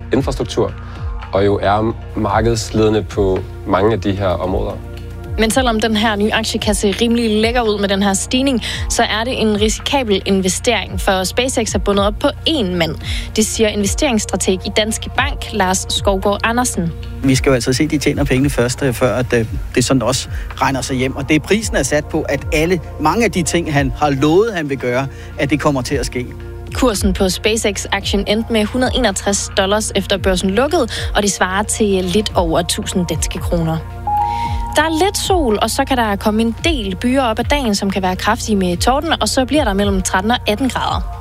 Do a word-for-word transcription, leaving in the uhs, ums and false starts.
infrastruktur, og jo er markedsledende på mange af de her områder. Men selvom den her nye aktie kan se rimelig lækker ud med den her stigning, så er det en risikabel investering, for SpaceX er bundet op på én mand. Det siger investeringsstrateg i Danske Bank, Lars Skovgaard Andersen. Vi skal jo altså se, at de tjener pengene først, før at det sådan også regner sig hjem. Og det prisen er sat på, at alle, mange af de ting, han har lovet, han vil gøre, at det kommer til at ske. Kursen på SpaceX-aktien endte med et hundrede og enogtres dollars efter børsen lukkede, og det svarer til lidt over tusind danske kroner. Der er lidt sol, og så kan der komme en del byer op ad dagen, som kan være kraftige med torden, og så bliver der mellem tretten og atten grader.